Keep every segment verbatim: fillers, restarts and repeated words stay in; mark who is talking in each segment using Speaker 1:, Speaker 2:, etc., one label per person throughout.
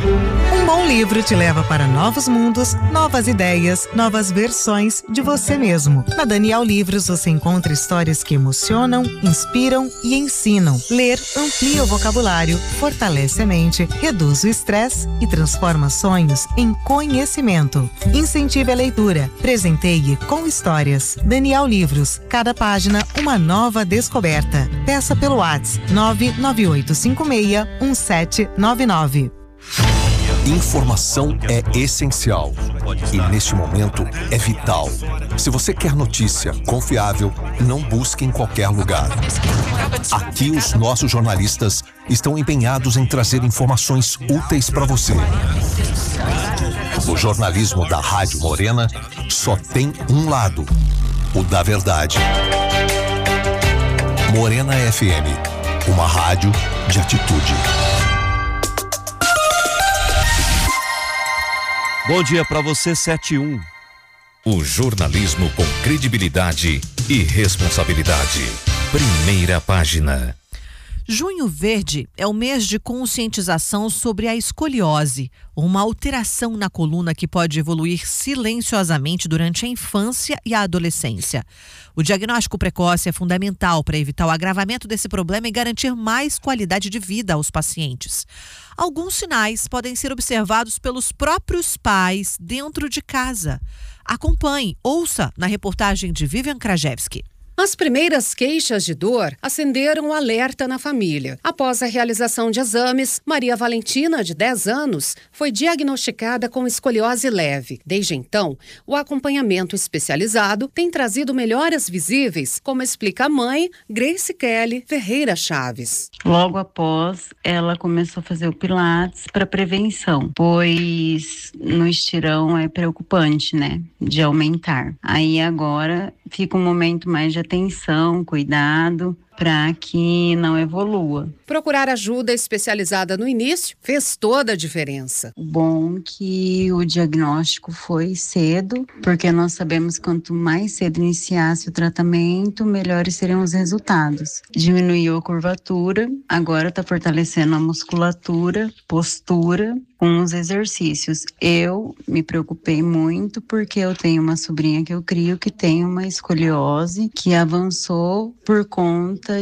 Speaker 1: Um bom livro te leva para novos mundos, novas ideias, novas versões de você mesmo. Na Daniel Livros você encontra histórias que emocionam, inspiram e ensinam. Ler amplia o vocabulário, fortalece a mente, reduz o estresse e transforma sonhos em conhecimento. Incentive a leitura, presenteie com histórias. Daniel Livros, cada página uma nova descoberta. Peça pelo WhatsApp nove nove oito cinco seis um sete nove nove.
Speaker 2: Informação é essencial e neste momento é vital. Se você quer notícia confiável, não busque em qualquer lugar. Aqui os nossos jornalistas estão empenhados em trazer informações úteis para você. O jornalismo da Rádio Morena só tem um lado, o da verdade. Morena F M, uma rádio de atitude.
Speaker 3: Bom dia para você, sete e um. O jornalismo com credibilidade e responsabilidade. Primeira página.
Speaker 4: Junho Verde é o mês de conscientização sobre a escoliose, uma alteração na coluna que pode evoluir silenciosamente durante a infância e a adolescência. O diagnóstico precoce é fundamental para evitar o agravamento desse problema e garantir mais qualidade de vida aos pacientes. Alguns sinais podem ser observados pelos próprios pais dentro de casa. Acompanhe, ouça na reportagem de Vivian Krajewski.
Speaker 5: As primeiras queixas de dor acenderam o alerta na família. Após a realização de exames, Maria Valentina, de dez anos, foi diagnosticada com escoliose leve. Desde então, o acompanhamento especializado tem trazido melhoras visíveis, como explica a mãe, Grace Kelly Ferreira Chaves.
Speaker 6: Logo após, ela começou a fazer o Pilates para prevenção, pois no estirão é preocupante, né, de aumentar. Aí agora fica um momento mais de atenção, cuidado, para que não evolua.
Speaker 5: Procurar ajuda especializada no início fez toda a diferença.
Speaker 6: O bom que o diagnóstico foi cedo, porque nós sabemos que quanto mais cedo iniciasse o tratamento, melhores seriam os resultados. Diminuiu a curvatura, agora está fortalecendo a musculatura, postura, com os exercícios. Eu me preocupei muito porque eu tenho uma sobrinha que eu crio que tem uma escoliose que avançou por conta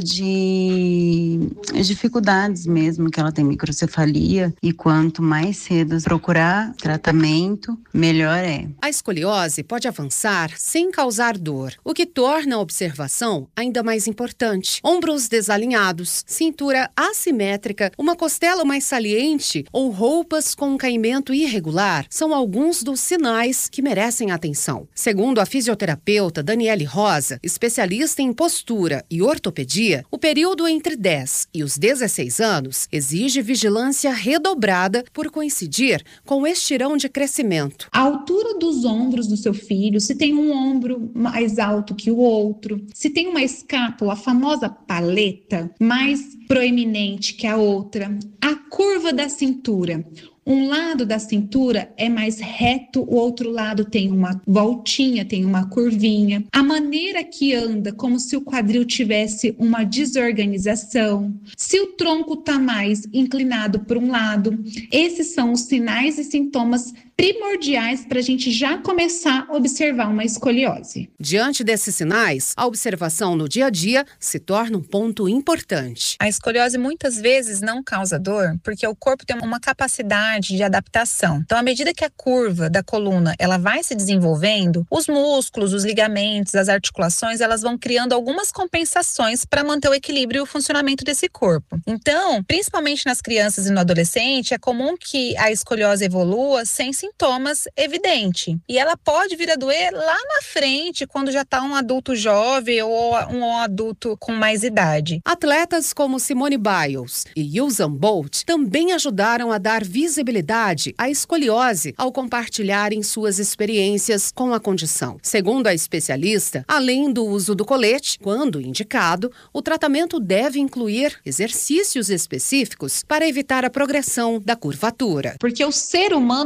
Speaker 6: de dificuldades mesmo, que ela tem microcefalia, e quanto mais cedo procurar tratamento, melhor é.
Speaker 5: A escoliose pode avançar sem causar dor, o que torna a observação ainda mais importante. Ombros desalinhados, cintura assimétrica, uma costela mais saliente ou roupas com um caimento irregular são alguns dos sinais que merecem atenção. Segundo a fisioterapeuta Daniele Rosa, especialista em postura e ortopedia, o período entre dez e os dezesseis anos exige vigilância redobrada por coincidir com o estirão de crescimento.
Speaker 7: A altura dos ombros do seu filho, se tem um ombro mais alto que o outro, se tem uma escápula, a famosa paleta, mais proeminente que a outra, a curva da cintura. Um lado da cintura é mais reto, o outro lado tem uma voltinha, tem uma curvinha. A maneira que anda, como se o quadril tivesse uma desorganização. Se o tronco está mais inclinado para um lado, esses são os sinais e sintomas primordiais para a gente já começar a observar uma escoliose.
Speaker 5: Diante desses sinais, a observação no dia a dia se torna um ponto importante.
Speaker 8: A escoliose muitas vezes não causa dor porque o corpo tem uma capacidade de adaptação. Então, à medida que a curva da coluna ela vai se desenvolvendo, os músculos, os ligamentos, as articulações, elas vão criando algumas compensações para manter o equilíbrio e o funcionamento desse corpo. Então, principalmente nas crianças e no adolescente, é comum que a escoliose evolua sem sintomas evidentes. E ela pode vir a doer lá na frente, quando já está um adulto jovem ou um adulto com mais idade.
Speaker 5: Atletas como Simone Biles e Usain Bolt também ajudaram a dar visibilidade à escoliose ao compartilharem suas experiências com a condição. Segundo a especialista, além do uso do colete, quando indicado, o tratamento deve incluir exercícios específicos para evitar a progressão da curvatura.
Speaker 7: Porque o ser humano foi feito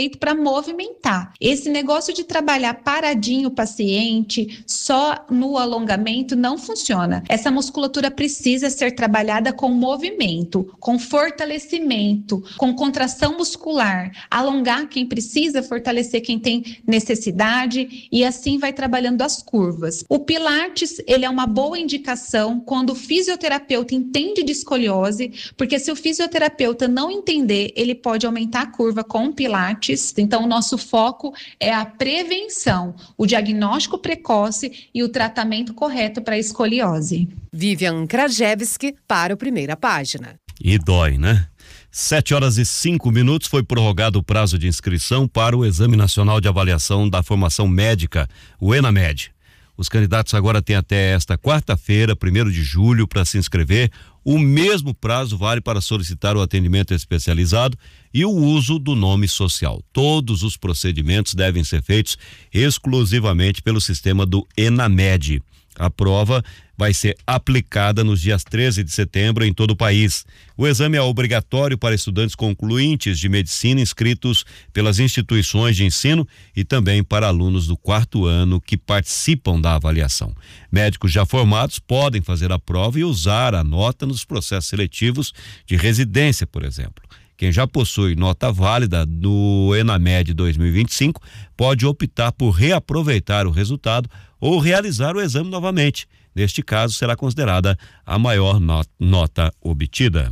Speaker 7: feito para movimentar. Esse negócio de trabalhar paradinho o paciente, só no alongamento, não funciona. Essa musculatura precisa ser trabalhada com movimento, com fortalecimento, com contração muscular, alongar quem precisa, fortalecer quem tem necessidade e assim vai trabalhando as curvas. O Pilates, ele é uma boa indicação quando o fisioterapeuta entende de escoliose, porque se o fisioterapeuta não entender, ele pode aumentar a curva com o Pilates. Então, o nosso foco é a prevenção, o diagnóstico precoce e o tratamento correto para a escoliose.
Speaker 5: Vivian Krajewski para o Primeira Página.
Speaker 9: E dói, né? Sete horas e cinco minutos foi prorrogado o prazo de inscrição para o Exame Nacional de Avaliação da Formação Médica, o ENAMED. Os candidatos agora têm até esta quarta-feira, primeiro de julho, para se inscrever. O mesmo prazo vale para solicitar o atendimento especializado e o uso do nome social. Todos os procedimentos devem ser feitos exclusivamente pelo sistema do ENAMED. A prova vai ser aplicada nos dias treze de setembro em todo o país. O exame é obrigatório para estudantes concluintes de medicina inscritos pelas instituições de ensino e também para alunos do quarto ano que participam da avaliação. Médicos já formados podem fazer a prova e usar a nota nos processos seletivos de residência, por exemplo. Quem já possui nota válida do ENAMED dois mil e vinte e cinco pode optar por reaproveitar o resultado ou realizar o exame novamente. Neste caso, será considerada a maior not- nota obtida.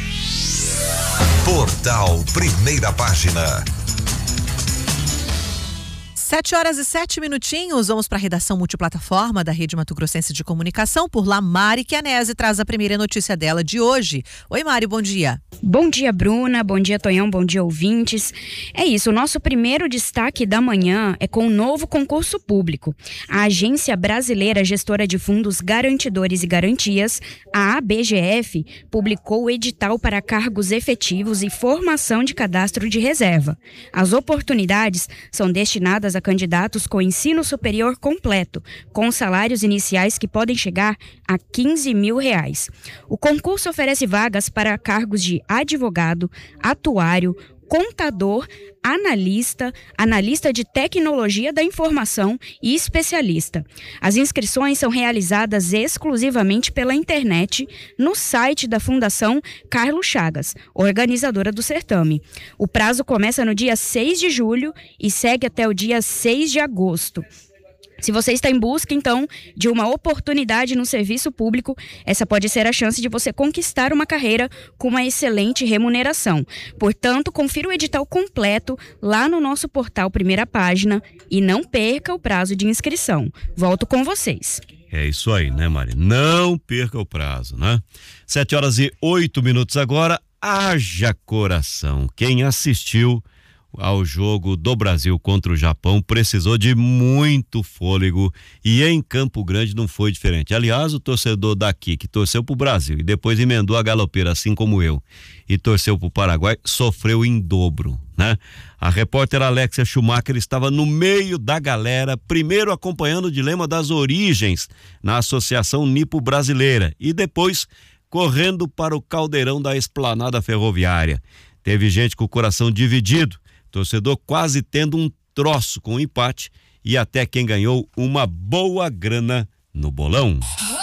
Speaker 3: Portal Primeira Página.
Speaker 4: Sete horas e sete minutinhos, vamos para a redação multiplataforma da Rede Mato Grossense de Comunicação. Por lá, Mari Chianese traz a primeira notícia dela de hoje. Oi, Mari, bom dia.
Speaker 10: Bom dia, Bruna, bom dia, Tonhão, bom dia, ouvintes. É isso, o nosso primeiro destaque da manhã é com um novo concurso público. A Agência Brasileira Gestora de Fundos Garantidores e Garantias, a A B G F, publicou o edital para cargos efetivos e formação de cadastro de reserva. As oportunidades são destinadas a candidatos com ensino superior completo, com salários iniciais que podem chegar a quinze mil reais. O concurso oferece vagas para cargos de advogado, atuário, contador, analista, analista de tecnologia da informação e especialista. As inscrições são realizadas exclusivamente pela internet no site da Fundação Carlos Chagas, organizadora do certame. O prazo começa no dia seis de julho e segue até o dia seis de agosto. Se você está em busca, então, de uma oportunidade no serviço público, essa pode ser a chance de você conquistar uma carreira com uma excelente remuneração. Portanto, confira o edital completo lá no nosso portal Primeira Página e não perca o prazo de inscrição. Volto com vocês.
Speaker 9: É isso aí, né, Mari? Não perca o prazo, né? Sete horas e oito minutos agora. Haja coração. Quem assistiu ao jogo do Brasil contra o Japão precisou de muito fôlego e em Campo Grande não foi diferente. Aliás, o torcedor daqui que torceu pro Brasil e depois emendou a galopeira, assim como eu, e torceu pro Paraguai, sofreu em dobro, né? A repórter Alexia Schumacher estava no meio da galera, primeiro acompanhando o dilema das origens na Associação Nipo Brasileira e depois correndo para o caldeirão da Esplanada Ferroviária. Teve gente com o coração dividido, torcedor quase tendo um troço com o empate e até quem ganhou uma boa grana no bolão.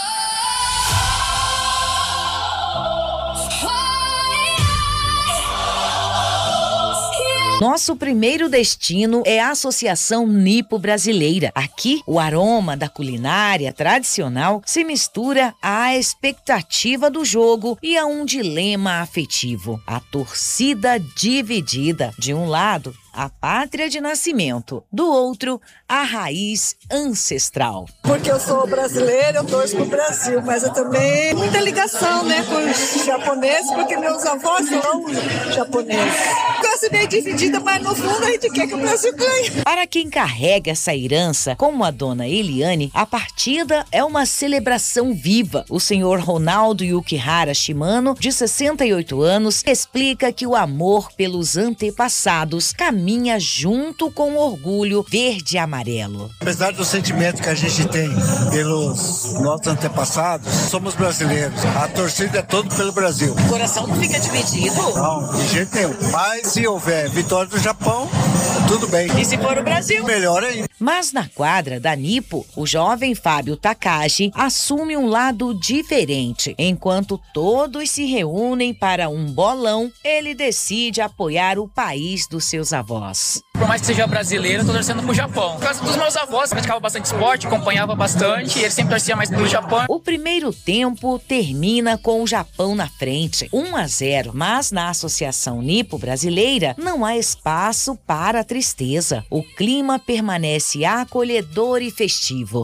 Speaker 11: Nosso primeiro destino é a Associação Nipo Brasileira. Aqui, o aroma da culinária tradicional se mistura à expectativa do jogo e a um dilema afetivo. A torcida dividida. De um lado, a pátria de nascimento, do outro, a raiz ancestral.
Speaker 12: Porque eu sou brasileira, eu torço pro Brasil, mas eu também muita ligação, né, com os japoneses, porque meus avós são japoneses. Gosto meio dividida, mas no fundo a gente quer que o Brasil ganhe.
Speaker 11: Para quem carrega essa herança, como a dona Eliane, a partida é uma celebração viva. O senhor Ronaldo Yukihara Shimano, de sessenta e oito anos, explica que o amor pelos antepassados caminha junto com o orgulho verde e amarelo.
Speaker 13: Apesar do sentimento que a gente tem pelos nossos antepassados, somos brasileiros. A torcida é toda pelo Brasil.
Speaker 11: O coração não fica dividido?
Speaker 13: Não, de jeito nenhum. Mas se houver vitória do Japão, tudo bem.
Speaker 11: E se for o Brasil?
Speaker 13: Melhor ainda.
Speaker 11: Mas na quadra da Nippo, o jovem Fábio Takashi assume um lado diferente. Enquanto todos se reúnem para um bolão, ele decide apoiar o país dos seus avós.
Speaker 14: Por mais que seja brasileiro, eu tô torcendo pro Japão. Por causa dos meus avós, praticava bastante esporte, acompanhava bastante, e ele sempre torcia mais pelo Japão.
Speaker 11: O primeiro tempo termina com o Japão na frente, um a zero, mas na Associação Nippo Brasileira não há espaço para a tristeza. O clima permanece acolhedor e festivo.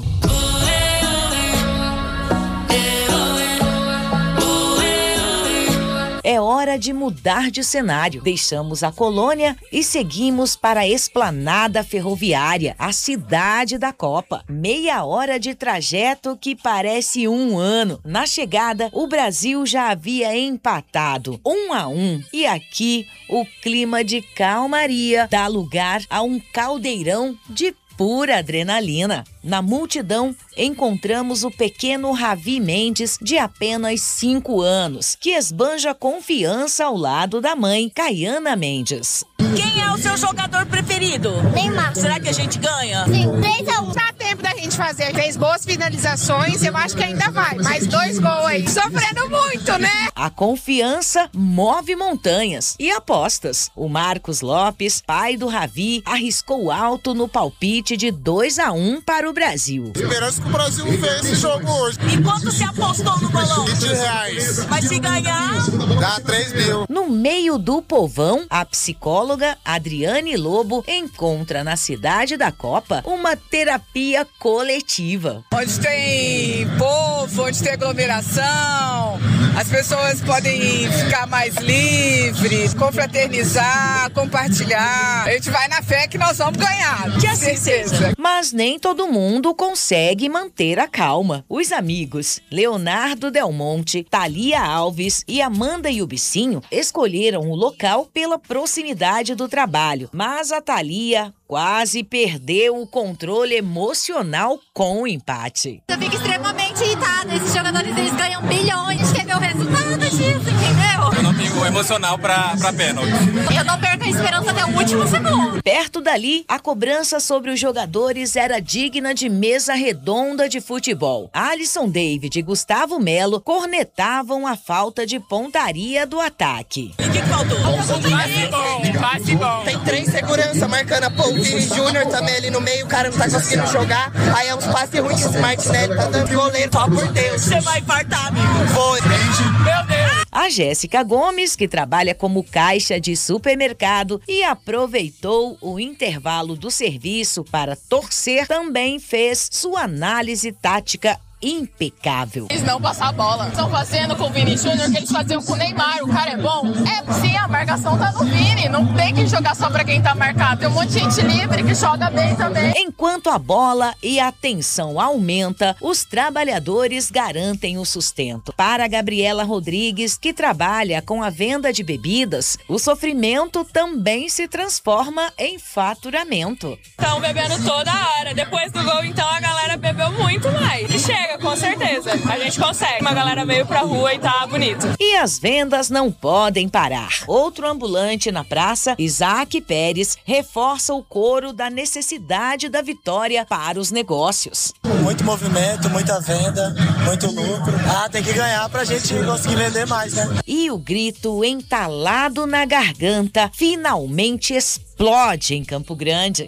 Speaker 11: É hora de mudar de cenário. Deixamos a colônia e seguimos para a Esplanada Ferroviária, a cidade da Copa. Meia hora de trajeto que parece um ano. Na chegada, o Brasil já havia empatado, um a um. E aqui, o clima de calmaria dá lugar a um caldeirão de pura adrenalina. Na multidão, encontramos o pequeno Ravi Mendes, de apenas cinco anos, que esbanja confiança ao lado da mãe, Caiana Mendes.
Speaker 15: Quem é o seu jogador preferido?
Speaker 16: Neymar.
Speaker 15: Será que a gente ganha?
Speaker 16: Sim, três a um.
Speaker 17: Dá tempo da gente fazer. Fez boas finalizações, eu acho que ainda vai. Mais dois gols aí. Sofrendo muito, né?
Speaker 11: A confiança move montanhas e apostas. O Marcos Lopes, pai do Ravi, arriscou alto no palpite de dois a um para o Brasil.
Speaker 18: Esperança que o Brasil fez esse jogo hoje.
Speaker 15: E quanto você apostou no bolão?
Speaker 18: vinte reais.
Speaker 15: Mas se ganhar...
Speaker 18: Dá três mil.
Speaker 11: No meio do povão, a psicóloga Adriane Lobo encontra na cidade da Copa uma terapia coletiva.
Speaker 17: Onde tem povo, onde tem aglomeração, as pessoas podem ficar mais livres, confraternizar, compartilhar. A gente vai na fé que nós vamos ganhar.
Speaker 11: Que assim seja. Mas nem todo mundo consegue manter a calma. Os amigos Leonardo Del Monte, Thalia Alves e Amanda Yubicinho escolheram o local pela proximidade do trabalho. Mas a Thalia quase perdeu o controle emocional com o empate.
Speaker 16: Eu fico extremamente irritada. Esses jogadores, eles ganham bilhões. A gente quer ver o resultado disso, entendeu?
Speaker 14: Eu não tenho emocional pra, pra pênalti.
Speaker 16: Eu não perco a esperança até o último segundo.
Speaker 11: Perto dali, a cobrança sobre os jogadores era digna de mesa redonda de futebol. Alisson David e Gustavo Melo cornetavam a falta de pontaria do ataque.
Speaker 15: E o que, que faltou?
Speaker 17: Passe bom, passe bom. Tem três segurança marcando a ponta. O Vini Júnior também ali no meio, o cara não tá conseguindo jogar. Aí é uns passes ruins que esse Martinelli tá dando de goleiro, só por Deus.
Speaker 15: Você vai infartar, amigo.
Speaker 17: Foi. Meu Deus.
Speaker 11: A Jéssica Gomes, que trabalha como caixa de supermercado e aproveitou o intervalo do serviço para torcer, também fez sua análise tática impecável.
Speaker 17: Eles não passam a bola. Estão fazendo com o Vini Júnior o que eles faziam com o Neymar. O cara é bom? É, sim, a marcação tá no Vini. Não tem que jogar só pra quem tá marcado. Tem um monte de gente livre que joga bem também.
Speaker 11: Enquanto a bola e a tensão aumenta, os trabalhadores garantem o sustento. Para a Gabriela Rodrigues, que trabalha com a venda de bebidas, o sofrimento também se transforma em faturamento.
Speaker 17: Estão bebendo toda hora. Depois do gol, então, a galera bebeu muito mais. E chega, com certeza. A gente consegue. Uma galera veio pra rua e tá bonito.
Speaker 11: E as vendas não podem parar. Outro ambulante na praça, Isaac Pérez, reforça o coro da necessidade da vitória para os negócios.
Speaker 13: Muito movimento, muita venda, muito lucro. Ah, tem que ganhar pra gente conseguir vender mais, né?
Speaker 11: E o grito entalado na garganta finalmente explode em Campo Grande.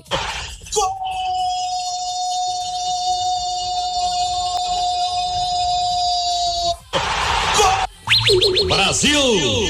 Speaker 3: Brasil!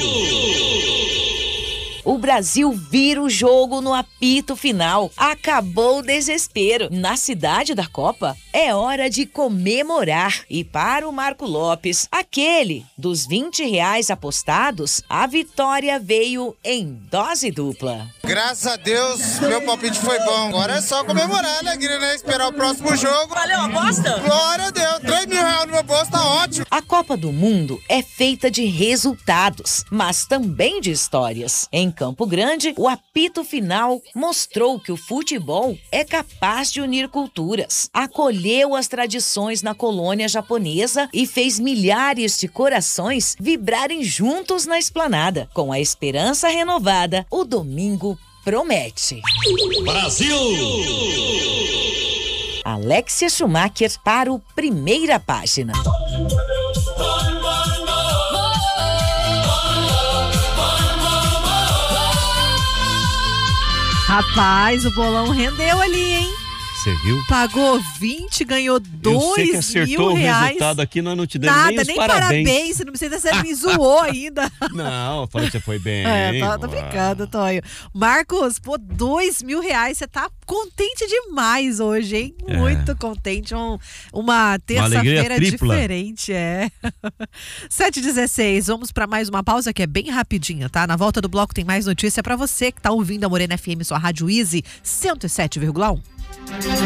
Speaker 11: O Brasil vira o jogo no apito final. Acabou o desespero. Na cidade da Copa, é hora de comemorar. E para o Marco Lopes, aquele dos vinte reais apostados, a vitória veio em dose dupla.
Speaker 18: Graças a Deus, meu palpite foi bom. Agora é só comemorar, alegria, né? Esperar o próximo jogo.
Speaker 15: Valeu a aposta?
Speaker 18: Glória a Deus, três mil reais no meu bolso, tá ótimo.
Speaker 11: A Copa do Mundo é feita de resultados, mas também de histórias. Em Campo Grande, o apito final mostrou que o futebol é capaz de unir culturas. Acolheu as tradições na colônia japonesa e fez milhares de corações vibrarem juntos na esplanada. Com a esperança renovada, o domingo promete.
Speaker 3: Brasil!
Speaker 11: Alexia Schumacher para o Primeira Página.
Speaker 4: Rapaz, o bolão rendeu ali, hein?
Speaker 9: Você viu?
Speaker 4: Pagou vinte, ganhou dois
Speaker 9: Eu sei que acertou
Speaker 4: mil reais.
Speaker 9: o resultado aqui, nós não te demos
Speaker 4: Nada,
Speaker 9: nem os
Speaker 4: nem
Speaker 9: parabéns.
Speaker 4: parabéns. Você não precisa, você me zoou ainda.
Speaker 9: Não, eu falei que você foi bem.
Speaker 4: É, tô, tô brincando, Tonho. Marcos, pô, dois mil reais, você tá contente demais hoje, hein?
Speaker 9: É.
Speaker 4: Muito contente. Um, uma terça-feira diferente, é. sete e dezesseis, vamos pra mais uma pausa que é bem rapidinha, tá? Na volta do bloco tem mais notícia pra você que tá ouvindo a Morena F M, sua Rádio Easy cento e sete vírgula um.